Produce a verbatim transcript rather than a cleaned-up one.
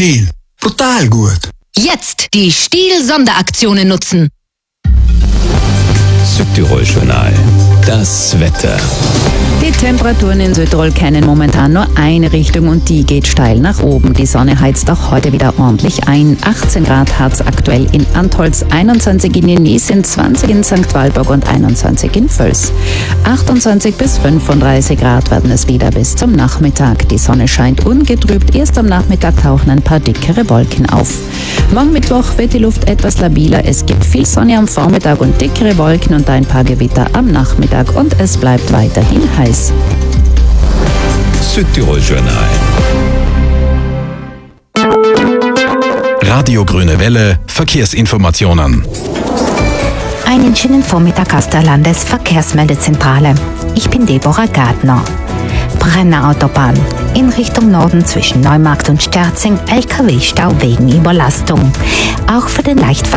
Stiel. Brutal gut. Jetzt die Stiel-Sonderaktionen nutzen. Südtirol-Journal. Das Wetter. Die Temperaturen in Südtirol kennen momentan nur eine Richtung und die geht steil nach oben. Die Sonne heizt auch heute wieder ordentlich ein. achtzehn Grad hat's aktuell in Antholz, einundzwanzig in Jenesien, zwanzig in Sankt Walburg und einundzwanzig in Völs. achtundzwanzig bis fünfunddreißig Grad werden es wieder bis zum Nachmittag. Die Sonne scheint ungetrübt, erst am Nachmittag tauchen ein paar dickere Wolken auf. Morgen Mittwoch wird die Luft etwas labiler. Es gibt viel Sonne am Vormittag und dickere Wolken und ein paar Gewitter am Nachmittag und es bleibt weiterhin heiß. Südtirol-Journal. Radio Grüne Welle, Verkehrsinformationen. Einen schönen Vormittag aus der Landesverkehrsmeldezentrale. Ich bin Deborah Gardner. Brenner Autobahn. In Richtung Norden zwischen Neumarkt und Sterzing L K W-Stau wegen Überlastung. Auch für den Leichtverkehr